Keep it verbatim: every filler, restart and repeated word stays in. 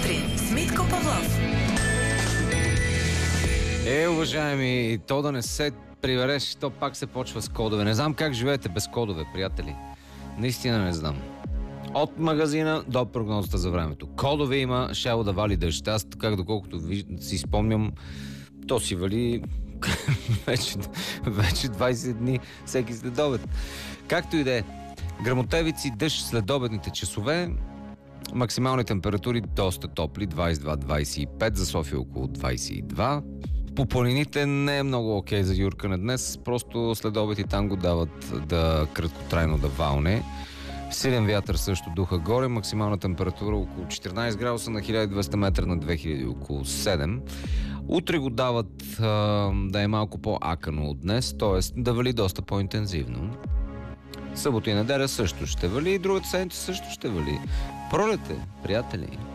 сутрин с Митко Павлов. Е, уважаеми, то да не се прибереш, то пак се почва с кодове. Не знам как живеете без кодове, приятели. Наистина не знам. От магазина до прогнозата за времето. Кодове има, шало да вали дъжд. Аз, така доколкото ви, си спомням, то си вали вече, вече двайсет дни всеки следобед. Както и да е. Гръмотевици, дъжд следобедните часове. Максимални температури доста топли, двайсет и два до двайсет и пет, за София около двайсет и два. По планините не е много окей за юркане днес, просто следобед и там го дават да краткотрайно да валне. Силен вятър също духа горе, максимална температура около четиринайсет градуса на хиляда и двеста метра, на две хиляди около седем. Утре го дават а, да е малко по-акано от днес, т.е. да вали доста по-интензивно. Събота и неделя също ще вали, и другата седмица също ще вали. Пролет е, приятели!